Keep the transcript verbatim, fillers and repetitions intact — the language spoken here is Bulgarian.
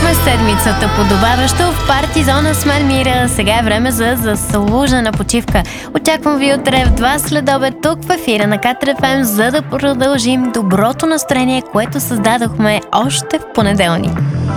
Започваме седмицата подобаващо в партизона с мен Мира. Сега е време за заслужена почивка. Очаквам ви утре в два следобед тук в ефира на Катар еф ем, за да продължим доброто настроение, което създадохме още в понеделник.